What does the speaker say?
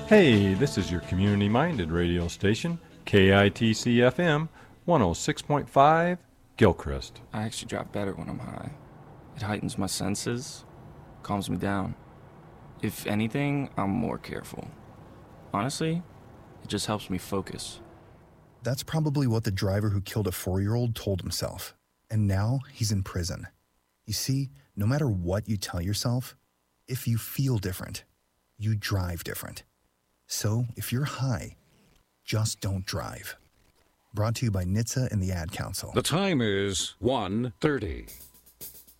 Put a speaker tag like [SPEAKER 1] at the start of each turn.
[SPEAKER 1] Hey, this is your community-minded radio station, KITC-FM 106.5, Gilchrist.
[SPEAKER 2] I actually drive better when I'm high. It heightens my senses, calms me down. If anything, I'm more careful. Honestly, it just helps me focus.
[SPEAKER 3] That's probably what the driver who killed a 4-year-old told himself. And now he's in prison. You see, no matter what you tell yourself, if you feel different, you drive different. So if you're high, just don't drive. Brought to you by NHTSA and the Ad Council.
[SPEAKER 4] The time is 1:30.